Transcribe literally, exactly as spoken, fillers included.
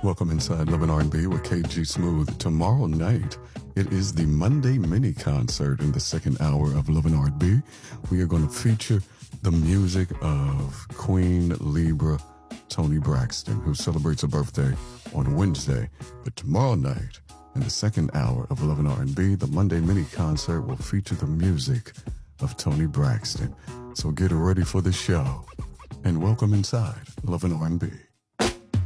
Welcome inside Love and R and B with K G Smooth. Tomorrow night, it is the Monday mini concert in the second hour of Love and R and B. We are going to feature the music of Queen Libra Toni Braxton, who celebrates a birthday on Wednesday. But tomorrow night, in the second hour of Love and R and B, the Monday mini concert will feature the music of Toni Braxton. So get ready for the show and welcome inside Love and R and B.